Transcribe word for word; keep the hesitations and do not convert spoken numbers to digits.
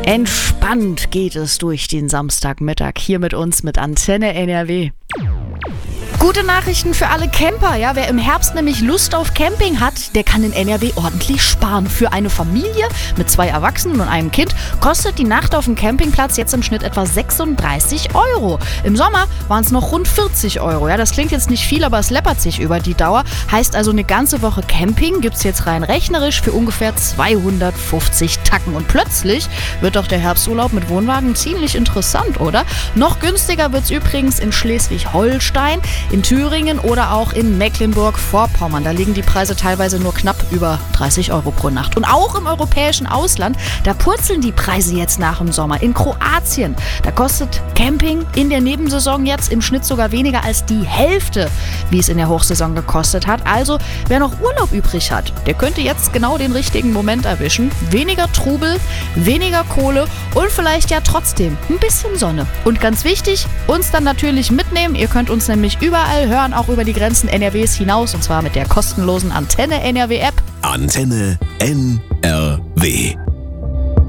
Entspannt geht es durch den Samstagmittag hier mit uns mit Antenne N R W. Gute Nachrichten für alle Camper, ja. Wer im Herbst nämlich Lust auf Camping hat, der kann in N R W ordentlich sparen. Für eine Familie mit zwei Erwachsenen und einem Kind kostet die Nacht auf dem Campingplatz jetzt im Schnitt etwa sechsunddreißig Euro. Im Sommer waren es noch rund vierzig Euro. Ja, das klingt jetzt nicht viel, aber es läppert sich über die Dauer. Heißt also, eine ganze Woche Camping gibt es jetzt rein rechnerisch für ungefähr zweihundertfünfzig Tacken. Und plötzlich wird doch der Herbsturlaub mit Wohnwagen ziemlich interessant, oder? Noch günstiger wird es übrigens in Schleswig-Holstein, in Thüringen oder auch in Mecklenburg-Vorpommern. Da liegen die Preise teilweise nur knapp über dreißig Euro pro Nacht. Und auch im europäischen Ausland, da purzeln die Preise jetzt nach dem Sommer. In Kroatien, da kostet Camping in der Nebensaison jetzt im Schnitt sogar weniger als die Hälfte, wie es in der Hochsaison gekostet hat. Also, wer noch Urlaub übrig hat, der könnte jetzt genau den richtigen Moment erwischen. Weniger Trubel, weniger Kohle und vielleicht ja trotzdem ein bisschen Sonne. Und ganz wichtig, uns dann natürlich mitnehmen. Ihr könnt uns nämlich überall hören, auch über die Grenzen N R Ws hinaus, und zwar mit der kostenlosen Antenne N R W App. Antenne N R W.